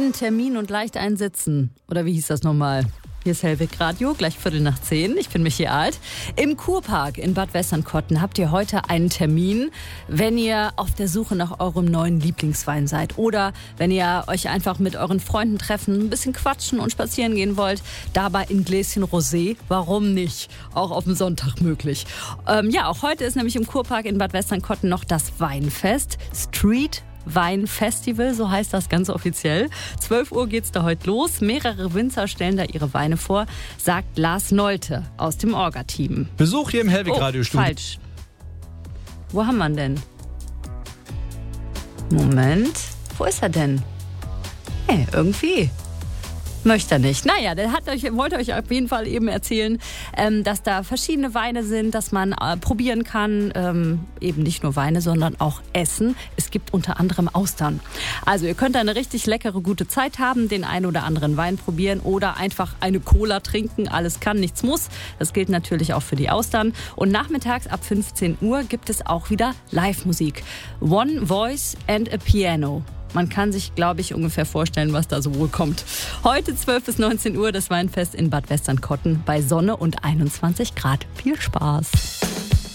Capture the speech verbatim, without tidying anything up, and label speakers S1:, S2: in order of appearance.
S1: einen Termin und leicht einsitzen. Oder wie hieß das nochmal? Hier ist Hellwig Radio, gleich Viertel nach zehn. Ich bin Michi Alt. Im Kurpark in Bad Westernkotten habt ihr heute einen Termin, wenn ihr auf der Suche nach eurem neuen Lieblingswein seid. Oder wenn ihr euch einfach mit euren Freunden treffen, ein bisschen quatschen und spazieren gehen wollt. Dabei ein Gläschen Rosé. Warum nicht? Auch auf dem Sonntag möglich. Ähm, ja, auch heute ist nämlich im Kurpark in Bad Westernkotten noch das Weinfest. Street Weinfestival, so heißt das ganz offiziell. zwölf Uhr geht's da heute los. Mehrere Winzer stellen da ihre Weine vor, sagt Lars Nolte aus dem Orga-Team.
S2: Besuch hier im Hellwig
S1: Oh,
S2: Radio-Studio.
S1: falsch. Wo haben wir ihn denn? Moment. Wo ist er denn? Hey, irgendwie. Möchte er nicht. Naja, der hat euch, wollte euch auf jeden Fall eben erzählen, ähm, dass da verschiedene Weine sind, dass man äh, probieren kann. Ähm, eben nicht nur Weine, sondern auch Essen. Es gibt unter anderem Austern. Also ihr könnt eine richtig leckere, gute Zeit haben, den einen oder anderen Wein probieren oder einfach eine Cola trinken. Alles kann, nichts muss. Das gilt natürlich auch für die Austern. Und nachmittags ab fünfzehn Uhr gibt es auch wieder Live-Musik. One Voice and a Piano. Man kann sich, glaube ich, ungefähr vorstellen, was da so wohl kommt. Heute zwölf bis neunzehn Uhr das Weinfest in Bad Westernkotten bei Sonne und einundzwanzig Grad. Viel Spaß!